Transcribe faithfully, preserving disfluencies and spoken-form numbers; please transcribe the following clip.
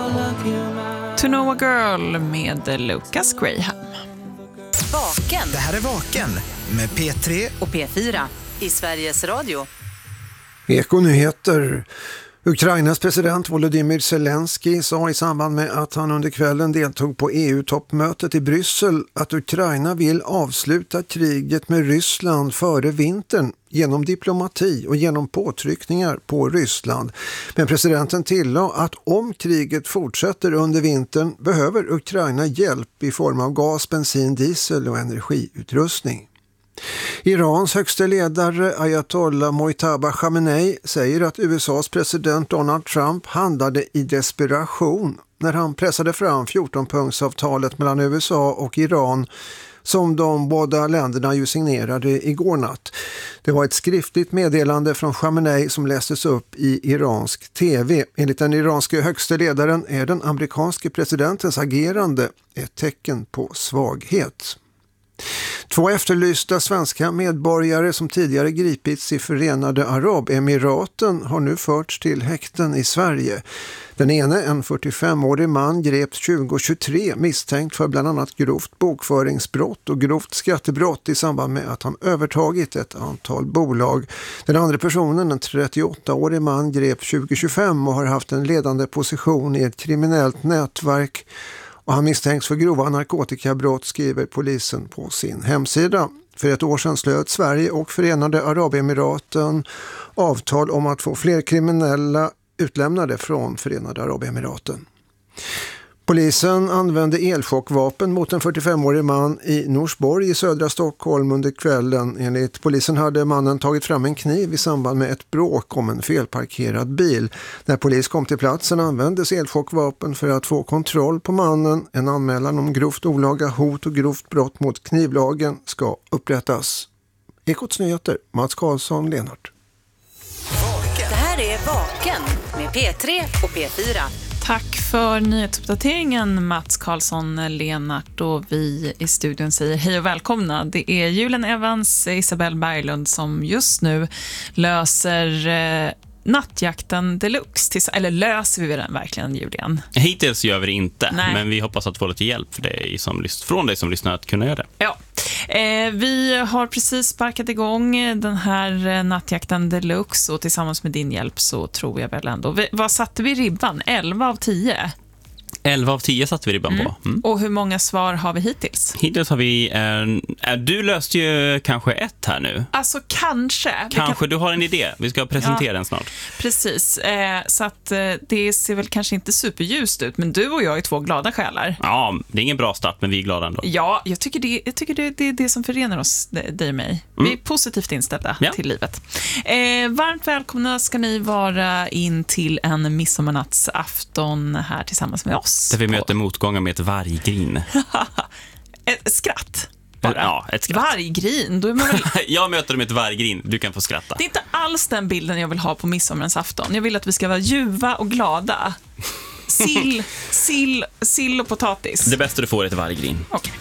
To know a girl med Lucas Graham. Vaken. Det här är Vaken med P tre och P fyra i Sveriges Radio. Ekonyheter. Ukrainas president Volodymyr Zelensky sa i samband med att han under kvällen deltog på E U-toppmötet i Bryssel att Ukraina vill avsluta kriget med Ryssland före vintern genom diplomati och genom påtryckningar på Ryssland. Men presidenten tillade att om kriget fortsätter under vintern behöver Ukraina hjälp i form av gas, bensin, diesel och energiutrustning. Irans högste ledare Ayatollah Mojtaba Khamenei säger att U S A:s president Donald Trump handlade i desperation när han pressade fram fjorton-punktsavtalet mellan U S A och Iran som de båda länderna ju signerade igår natt. Det var ett skriftligt meddelande från Khamenei som lästes upp i iransk tv. Enligt den iranske högste ledaren är den amerikanske presidentens agerande ett tecken på svaghet. Två efterlysta svenska medborgare som tidigare gripits i Förenade Arabemiraten har nu förts till häkten i Sverige. Den ene, en fyrtiofemårig man, greps tjugo tjugotre misstänkt för bland annat grovt bokföringsbrott och grovt skattebrott i samband med att han övertagit ett antal bolag. Den andra personen, en trettioåttaårig man, greps tjugo tjugofem och har haft en ledande position i ett kriminellt nätverk. Och han misstänks för grova narkotikabrott, skriver polisen på sin hemsida. För ett år sedan slöt Sverige och Förenade Arabemiraten avtal om att få fler kriminella utlämnade från Förenade Arabemiraten. Polisen använde elchockvapen mot en fyrtiofemårig man i Norsborg i södra Stockholm under kvällen. Enligt polisen hade mannen tagit fram en kniv i samband med ett bråk om en felparkerad bil. När polis kom till platsen användes elchockvapen för att få kontroll på mannen. En anmälan om grovt olaga hot och grovt brott mot knivlagen ska upprättas. Ekots nyheter, Mats Karlsson, Lenart. Det här är Vaken med P tre och P fyra. Tack för nyhetsuppdateringen, Mats Karlsson, Lenart, och vi i studion säger hej och välkomna. Det är Julen Evans, Isabel Berglund som just nu löser eh, nattjakten deluxe. Till, eller löser vi den verkligen, Julian? Hittills gör vi det inte, Nej. Men vi hoppas att få lite hjälp för dig som, från dig som lyssnar att kunna göra det. Ja. Eh, vi har precis sparkat igång den här nattjakten deluxe och tillsammans med din hjälp så tror jag väl ändå. Vi, vad satte vi ribban? elva av tio? elva av tio satte vi ribban mm. på. Mm. Och hur många svar har vi hittills? Hittills har vi en... Äh, du löste ju kanske ett här nu. Alltså kanske. Kanske, kan... du har en idé. Vi ska presentera ja, den snart. Precis. Eh, så att eh, det ser väl kanske inte superljust ut, men du och jag är två glada själar. Ja, det är ingen bra start, men vi är glada ändå. Ja, jag tycker det, jag tycker det, det är det som förenar oss, dig och mig. Mm. Vi är positivt inställda ja. till livet. Eh, varmt välkomna ska ni vara in till en midsommarnattsafton här tillsammans med oss. Där vi möter motgångar med ett varggrin. Ett skratt. Bara. Ja, ett skratt. Varggrin, då är man väl... Jag möter dem med ett varggrin, du kan få skratta. Det är inte alls den bilden jag vill ha på midsommarens afton. Jag vill att vi ska vara ljuva och glada. Sill, sill, sill och potatis. Det bästa du får är ett varggrin. Okej.